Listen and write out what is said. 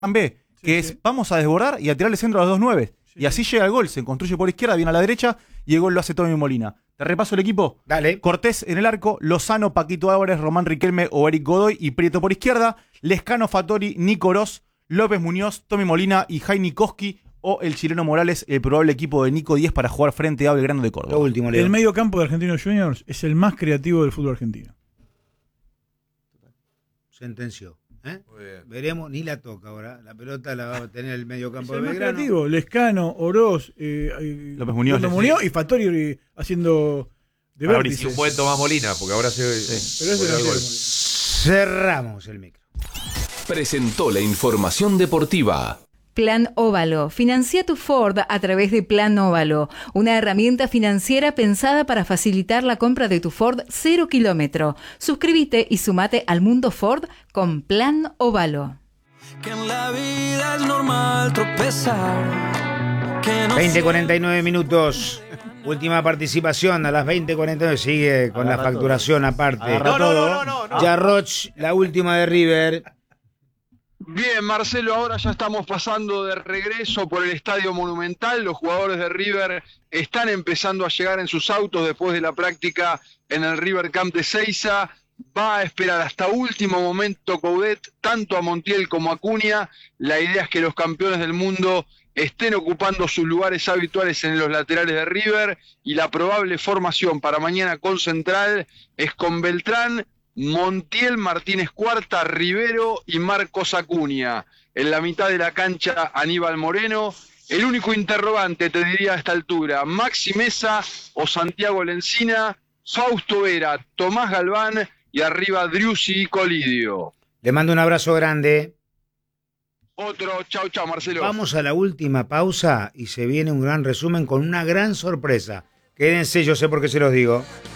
B, que es vamos a desbordar y a tirarle centro a los 2-9. Y así llega el gol, se construye por izquierda, viene a la derecha y el gol lo hace Tommy Molina. ¿Te repaso el equipo? Dale. Cortés en el arco, Lozano, Paquito Álvarez, Román Riquelme o Eric Godoy y Prieto por izquierda, Lescano, Fattori, Nico Ros, López Muñoz, Tommy Molina y Jaime Koski o el chileno Morales, el probable equipo de Nico 10 para jugar frente a Belgrano de Córdoba. Lo último, Leo. El medio campo de Argentinos Juniors es el más creativo del fútbol argentino. Sentenció. Veremos, ni la toca ahora. La pelota la va a tener el medio campo de el más Belgrano. creativo, Lescano, Oroz, López Muñoz y Fattori haciendo de vértice. Y un buen Tomás Molina, porque ahora se... Pero es el gol. Cerramos el micro. Presentó la información deportiva. Plan Óvalo. Financia tu Ford a través de Plan Óvalo, una herramienta financiera pensada para facilitar la compra de tu Ford 0 kilómetro. Suscríbete y sumate al mundo Ford con Plan Óvalo. Que en la vida es normal tropezar. 20:49 minutos. Última participación a las 20:49. Sigue con la facturación aparte. No. Yarroch, la última de River. Bien, Marcelo, ahora ya estamos pasando de regreso por el Estadio Monumental. Los jugadores de River están empezando a llegar en sus autos después de la práctica en el River Camp de Seiza. Va a esperar hasta último momento Coudet, tanto a Montiel como a Cunha. La idea es que los campeones del mundo estén ocupando sus lugares habituales en los laterales de River, y la probable formación para mañana con Central es con Beltrán, Montiel, Martínez Cuarta, Rivero y Marcos Acuña. En la mitad de la cancha, Aníbal Moreno. El único interrogante, te diría a esta altura, Maxi Mesa o Santiago Lencina, Fausto Vera, Tomás Galván y arriba Driussi y Colidio. Le mando un abrazo grande. Otro, chau, Marcelo. Vamos a la última pausa y se viene un gran resumen con una gran sorpresa. Quédense, yo sé por qué se los digo.